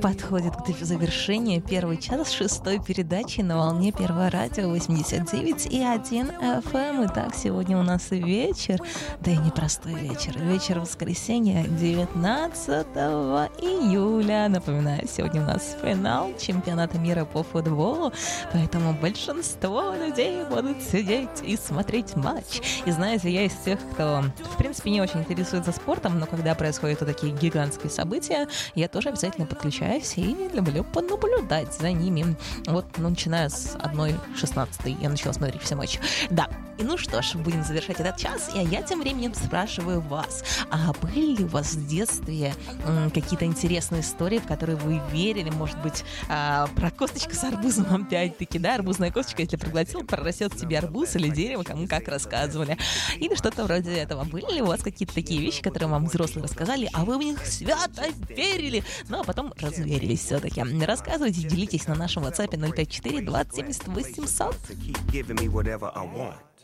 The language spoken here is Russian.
подходит к завершению первый час 6-й передачи на волне Первого радио 89,1 FM. Итак, сегодня у нас вечер, да и непростой вечер. Вечер воскресенья 19 июля. Напоминаю, сегодня у нас финал чемпионата мира по футболу, поэтому большинство людей будут сидеть и смотреть матч. И знаете, я из тех, кто, в принципе, не очень интересуется спортом, но когда происходят такие гигантские события, я тоже обязательно подключаюсь и люблю понаблюдать за ними. Вот, начиная с 1:16 я начала смотреть все матчи. Да, и ну что ж, будем завершать этот час, и я тем временем спрашиваю вас, а были ли у вас в детстве какие-то интересные истории, в которые вы верили, может быть, про косточку с арбузом опять-таки, да, арбузная косточка, если проглотил, прорастет в тебе арбуз или дерево, кому как рассказывали, или что-то вроде этого. Были ли у вас какие-то такие вещи, которые вам взрослые рассказали, а вы в них свято верили, ну а потом разверились все-таки? Рассказывайте, делитесь на нашем WhatsApp 054 20 70 800.